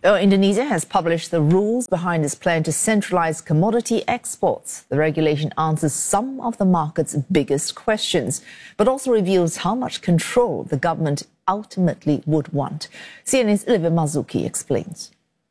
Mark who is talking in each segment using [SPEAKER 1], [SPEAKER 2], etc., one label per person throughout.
[SPEAKER 1] Indonesia has published the rules behind its plan to centralize commodity exports. The regulation answers some of the market's biggest questions, but also reveals how much control the government ultimately would want. CNN's Olivia Marzuki explains.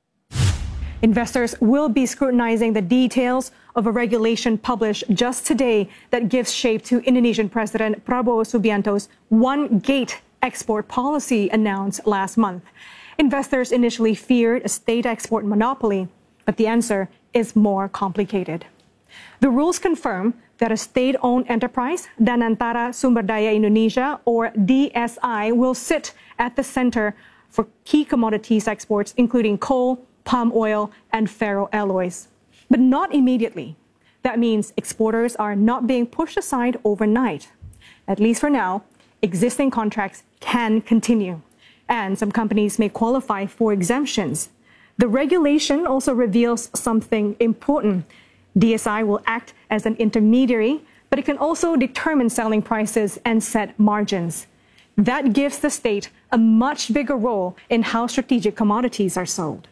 [SPEAKER 2] Investors will be scrutinizing the details of a regulation published just today that gives shape to Indonesian President Prabowo Subianto's one-gate export policy announced last month. Investors initially feared a state export monopoly, but the answer is more complicated. The rules confirm that a state-owned enterprise, Danantara Sumberdaya Indonesia, or DSI, will sit at the center for key commodities exports, including coal, palm oil, and ferroalloys. But not immediately. That means exporters are not being pushed aside overnight. At least for now, existing contracts can continue, and some companies may qualify for exemptions. The regulation also reveals something important. DSI will act as an intermediary, but it can also determine selling prices and set margins. That gives the state a much bigger role in how strategic commodities are sold.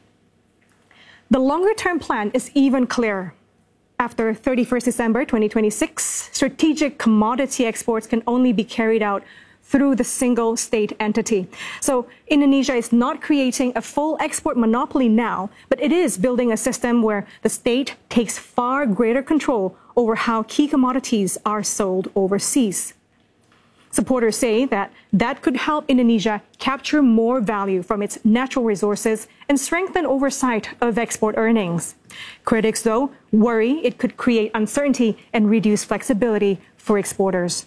[SPEAKER 2] The longer-term plan is even clearer. After 31st December 2026, strategic commodity exports can only be carried out through the single state entity. So Indonesia is not creating a full export monopoly now, but it is building a system where the state takes far greater control over how key commodities are sold overseas. Supporters say that could help Indonesia capture more value from its natural resources and strengthen oversight of export earnings. Critics, though, worry it could create uncertainty and reduce flexibility for exporters.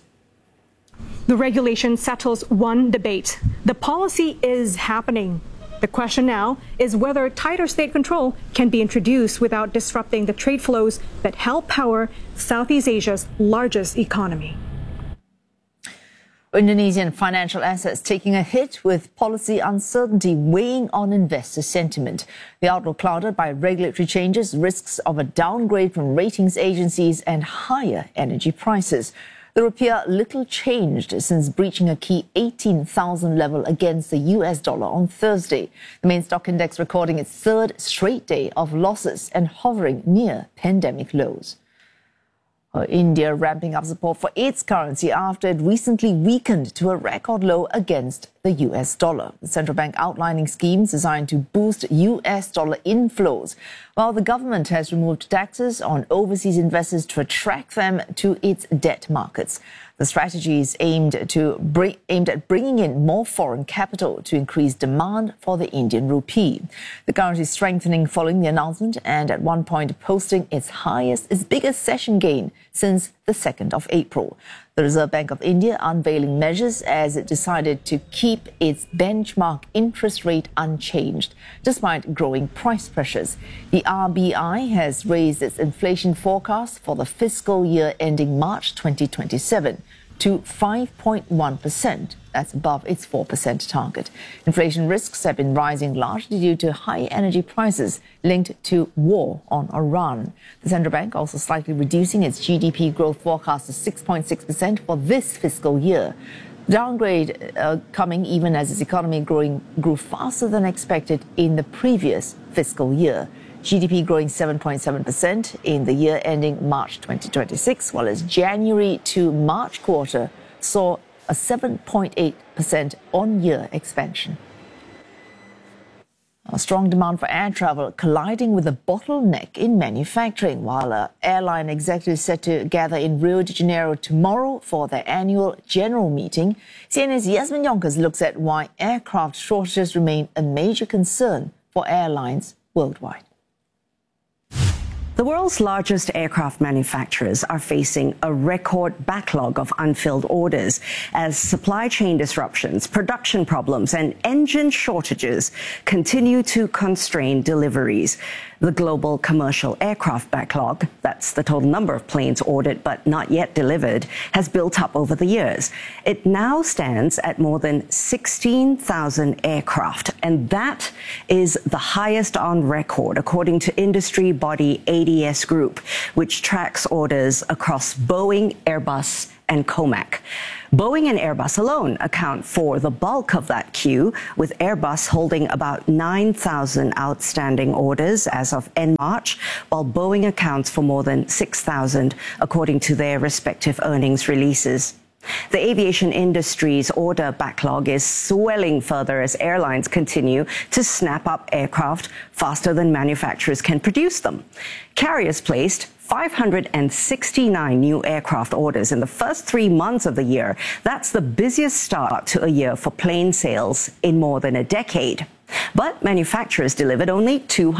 [SPEAKER 2] The regulation settles one debate. The policy is happening. The question now is whether tighter state control can be introduced without disrupting the trade flows that help power Southeast Asia's largest economy.
[SPEAKER 1] Indonesian financial assets taking a hit with policy uncertainty weighing on investor sentiment. The outlook clouded by regulatory changes, risks of a downgrade from ratings agencies and higher energy prices. The rupiah little changed since breaching a key 18,000 level against the US dollar on Thursday. The main stock index recording its third straight day of losses and hovering near pandemic lows. India ramping up support for its currency after it recently weakened to a record low against the US dollar. The central bank outlining schemes designed to boost US dollar inflows, while the government has removed taxes on overseas investors to attract them to its debt markets. The strategy is aimed at bringing in more foreign capital to increase demand for the Indian rupee. The currency is strengthening following the announcement and at one point posting its biggest session gain since the 2nd of April. The Reserve Bank of India unveiling measures as it decided to keep its benchmark interest rate unchanged despite growing price pressures. The RBI has raised its inflation forecast for the fiscal year ending March 2027 to 5.1%. That's above its 4% target. Inflation risks have been rising largely due to high energy prices linked to war on Iran. The central bank also slightly reducing its GDP growth forecast to 6.6% for this fiscal year. The downgrade coming even as its economy grew faster than expected in the previous fiscal year. GDP growing 7.7% in the year ending March 2026, while its January to March quarter saw a 7.8% on-year expansion. A strong demand for air travel colliding with a bottleneck in manufacturing, while airline executives set to gather in Rio de Janeiro tomorrow for their annual general meeting. CNN's Yasmin Yonkers looks at why aircraft shortages remain a major concern for airlines worldwide.
[SPEAKER 3] The world's largest aircraft manufacturers are facing a record backlog of unfilled orders as supply chain disruptions, production problems, and engine shortages continue to constrain deliveries. The global commercial aircraft backlog, that's the total number of planes ordered but not yet delivered, has built up over the years. It now stands at more than 16,000 aircraft, and that is the highest on record, according to industry body ADS Group, which tracks orders across Boeing, Airbus, and COMAC. Boeing and Airbus alone account for the bulk of that queue, with Airbus holding about 9,000 outstanding orders as of end March, while Boeing accounts for more than 6,000, according to their respective earnings releases. The aviation industry's order backlog is swelling further as airlines continue to snap up aircraft faster than manufacturers can produce them. Carriers placed 569 new aircraft orders in the first 3 months of the year. That's the busiest start to a year for plane sales in more than a decade. But manufacturers delivered only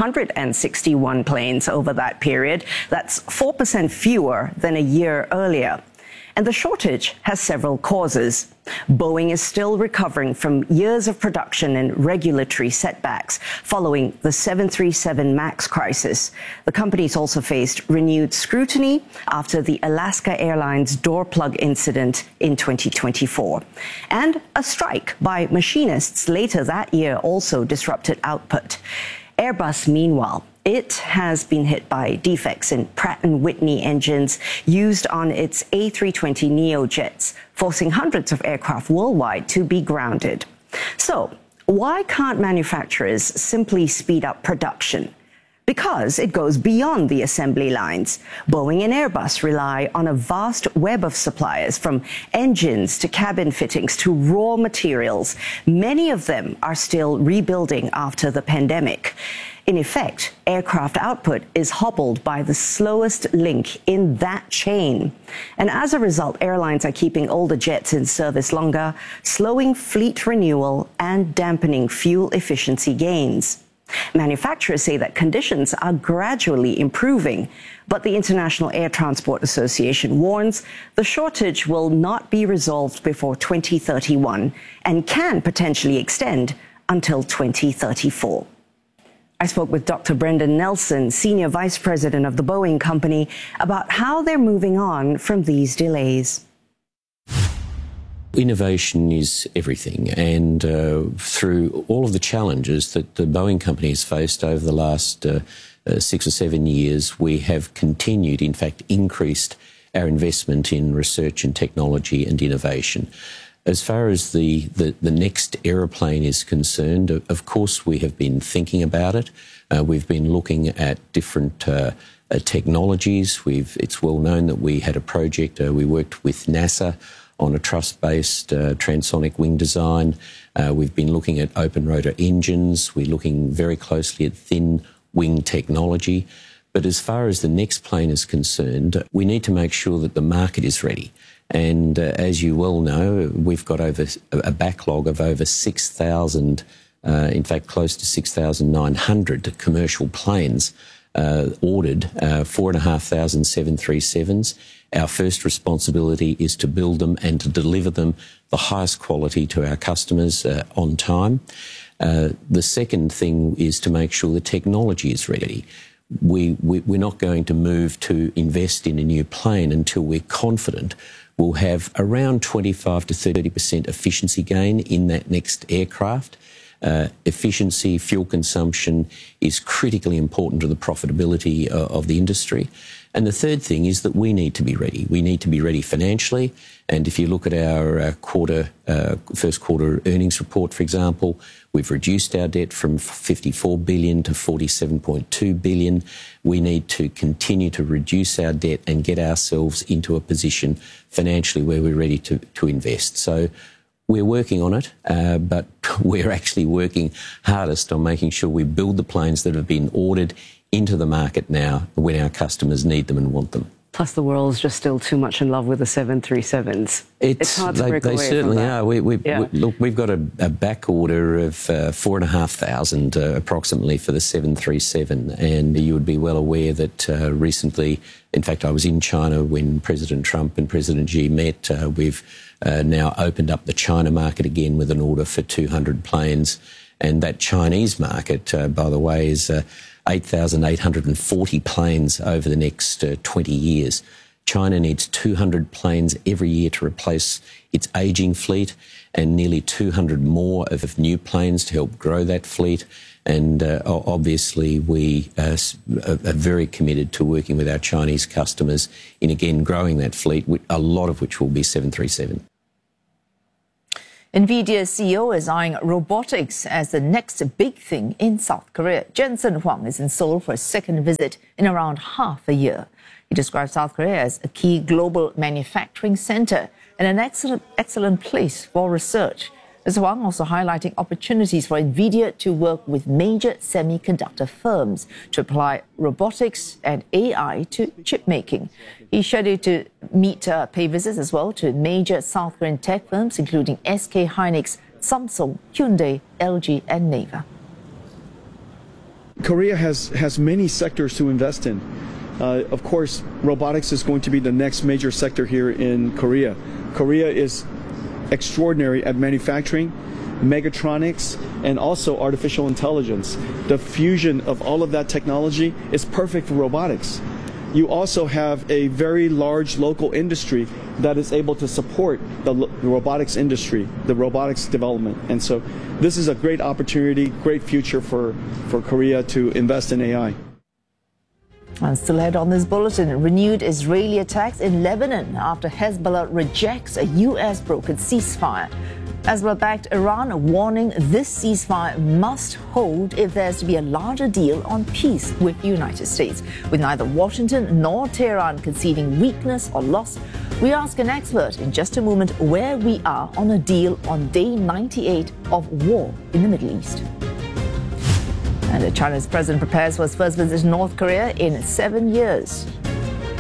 [SPEAKER 3] 261 planes over that period. That's 4% fewer than a year earlier. And the shortage has several causes. Boeing is still recovering from years of production and regulatory setbacks following the 737 MAX crisis. The company's also faced renewed scrutiny after the Alaska Airlines door plug incident in 2024. And a strike by machinists later that year also disrupted output. Airbus, meanwhile, it has been hit by defects in Pratt & Whitney engines used on its A320neo jets, forcing hundreds of aircraft worldwide to be grounded. So, why can't manufacturers simply speed up production? Because it goes beyond the assembly lines. Boeing and Airbus rely on a vast web of suppliers, from engines to cabin fittings to raw materials. Many of them are still rebuilding after the pandemic. In effect, aircraft output is hobbled by the slowest link in that chain. And as a result, airlines are keeping older jets in service longer, slowing fleet renewal and dampening fuel efficiency gains. Manufacturers say that conditions are gradually improving, but the International Air Transport Association warns the shortage will not be resolved before 2031 and can potentially extend until 2034. I spoke with Dr. Brendan Nelson, Senior Vice President of the Boeing Company, about how they're moving on from these delays.
[SPEAKER 4] Innovation is everything, and through all of the challenges that the Boeing Company has faced over the last 6 or 7 years, we have continued, in fact, increased our investment in research and technology and innovation. As far as the next aeroplane is concerned, of course, we have been thinking about it. We've been looking at different technologies. It's well known that we had a project. We worked with NASA on a truss-based transonic wing design. We've been looking at open rotor engines. We're looking very closely at thin wing technology. But as far as the next plane is concerned, we need to make sure that the market is ready. And as you well know, we've got over a backlog of over 6,000, in fact, close to 6,900 commercial planes ordered, 4,500 737s. Our first responsibility is to build them and to deliver them the highest quality to our customers on time. The second thing is to make sure the technology is ready. We're not going to move to invest in a new plane until we're confident we'll have around 25 to 30% efficiency gain in that next aircraft. Efficiency, fuel consumption is critically important to the profitability of the industry. And the third thing is that we need to be ready. We need to be ready financially. And if you look at our first quarter earnings report, for example, we've reduced our debt from $54 billion to $47.2 billion. We need to continue to reduce our debt and get ourselves into a position financially where we're ready to invest. So we're working on it, but we're actually working hardest on making sure we build the planes that have been ordered into the market now when our customers need them and want them.
[SPEAKER 3] Plus, the world's just still too much in love with the 737s. It's hard to break away from that. They certainly
[SPEAKER 4] are. Look, we've got a back order of 4,500 approximately for the 737, and you would be well aware that recently, in fact, I was in China when President Trump and President Xi met. We've now opened up the China market again with an order for 200 planes, and that Chinese market, by the way, is 8,840 planes over the next 20 years. China needs 200 planes every year to replace its ageing fleet, and nearly 200 more of new planes to help grow that fleet. And obviously, we are very committed to working with our Chinese customers in, again, growing that fleet, a lot of which will be 737.
[SPEAKER 1] NVIDIA CEO is eyeing robotics as the next big thing in South Korea. Jensen Huang is in Seoul for a second visit in around half a year. He describes South Korea as a key global manufacturing center and an excellent place for research. Mr. Huang also highlighting opportunities for NVIDIA to work with major semiconductor firms to apply robotics and AI to chip making. He's scheduled to pay visits as well to major South Korean tech firms, including SK Hynix, Samsung, Hyundai, LG, and Naver.
[SPEAKER 5] Korea has many sectors to invest in. Of course, robotics is going to be the next major sector here in Korea. Korea is extraordinary at manufacturing, megatronics, and also artificial intelligence. The fusion of all of that technology is perfect for robotics. You also have a very large local industry that is able to support the robotics industry, the robotics development. And so this is a great opportunity, great future for Korea to invest in AI.
[SPEAKER 1] And still ahead on this bulletin, renewed Israeli attacks in Lebanon after Hezbollah rejects a U.S. brokered ceasefire. Hezbollah-backed Iran warning this ceasefire must hold if there's to be a larger deal on peace with the United States. With neither Washington nor Tehran conceding weakness or loss, we ask an expert in just a moment where we are on a deal on day 98 of war in the Middle East. And China's president prepares for his first visit to North Korea in 7 years.